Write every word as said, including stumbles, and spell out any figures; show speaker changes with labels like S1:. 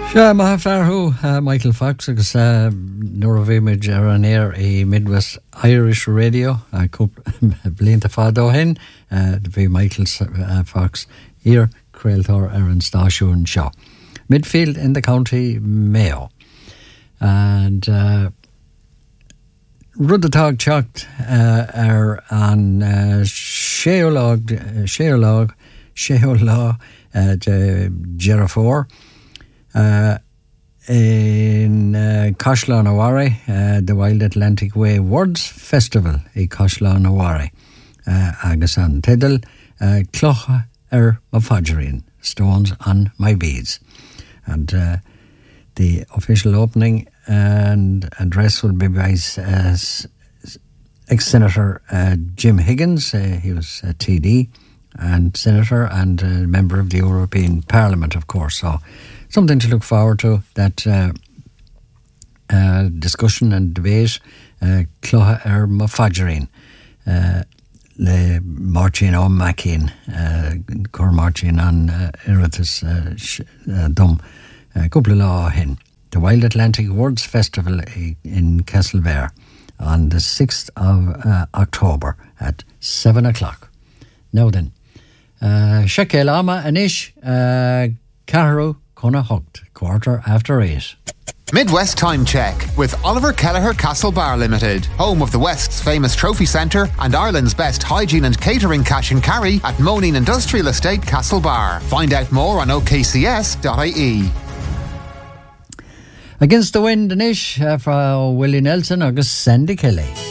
S1: Sure, my farhu uh, Michael Fox agus uh, Noravimage ar an air a Midwest Irish Radio a couple blinta fado hen uh, the be Michael uh, Fox here Crealtor ar an Station Shaw midfield in the county Mayo and uh, Rudatag chucked uh, ar an uh, Sheolog Sheolog Sheolog uh, Jerafor Uh, in uh, Coshlanawari, uh, the Wild Atlantic Way Words Festival in Coshlanawari. Uh, agus an Tiddle, uh, Clocha er Mafajrin, Stones on My Beads. And uh, the official opening and address will be by uh, ex-Senator uh, Jim Higgins. Uh, he was a T D and Senator and a member of the European Parliament, of course. So something to look forward to, that uh, uh, discussion and debate. Clocha er Mafajrin, le marchin on Mackin, cor marchin on Iratus Dum, couple of law hin. The Wild Atlantic Words Festival in Castlebear on the sixth of uh, October at seven o'clock. Now then, Shekel Ama Anish, Caharu Conna Hucht, quarter after eight.
S2: Midwest Time Check with Oliver Kelleher Castlebar Limited, home of the West's famous trophy centre and Ireland's best hygiene and catering cash and carry at Moneen Industrial Estate, Castlebar. Find out more on o k c s dot i e.
S1: Against the Wind Anish uh, for Willie Nelson agus Sandy Kelly.